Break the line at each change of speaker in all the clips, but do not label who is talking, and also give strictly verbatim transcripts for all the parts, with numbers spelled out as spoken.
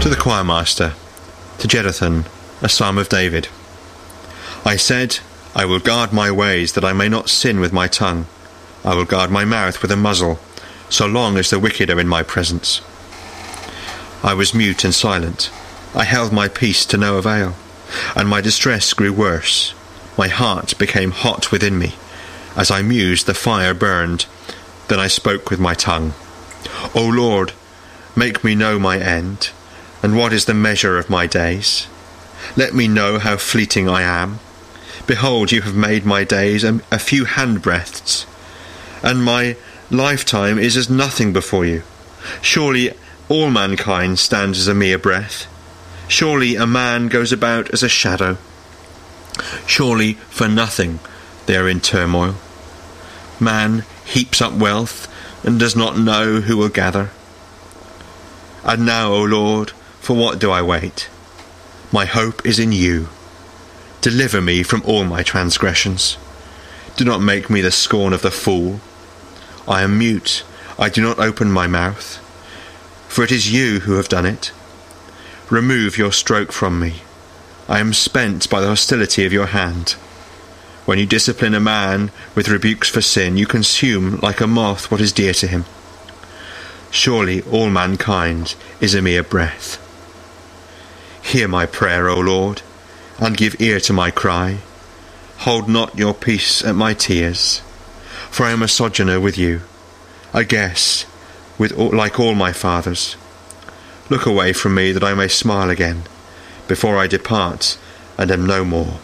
To the choirmaster, to Jeduthun, a psalm of David. I said, I will guard my ways, that I may not sin with my tongue. I will guard my mouth with a muzzle, so long as the wicked are in my presence. I was mute and silent. I held my peace to no avail, and my distress grew worse. My heart became hot within me. As I mused, the fire burned. Then I spoke with my tongue. O Lord, make me know my end, and what is the measure of my days? Let me know how fleeting I am. Behold, you have made my days a, a few handbreadths, and my lifetime is as nothing before you. Surely all mankind stands as a mere breath. Surely a man goes about as a shadow. Surely for nothing they are in turmoil. Man heaps up wealth and does not know who will gather. And now, O Lord, for what do I wait? My hope is in you. Deliver me from all my transgressions. Do not make me the scorn of the fool. I am mute, I do not open my mouth, for it is you who have done it. Remove your stroke from me. I am spent by the hostility of your hand. When you discipline a man with rebukes for sin, you consume like a moth what is dear to him. Surely all mankind is a mere breath. Hear my prayer, O Lord, and give ear to my cry. Hold not your peace at my tears, for I am a sojourner with you, a guest with all, like all my fathers. Look away from me that I may smile again, before I depart and am no more.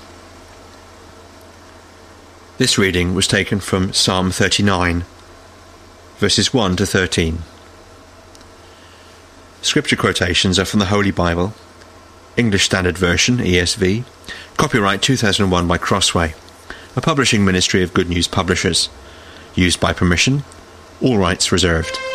This reading was taken from Psalm thirty-nine, verses one to thirteen. Scripture quotations are from the Holy Bible, English Standard Version, E S V, copyright two thousand one by Crossway, a publishing ministry of Good News Publishers, used by permission, all rights reserved.